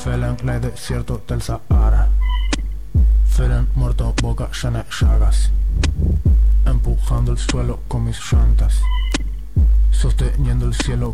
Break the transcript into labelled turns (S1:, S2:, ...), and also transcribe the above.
S1: Felen en el desierto del Sahara. Felen muerto, boca llena de llagas. Empujando el suelo con mis llantas. Sosteniendo el cielo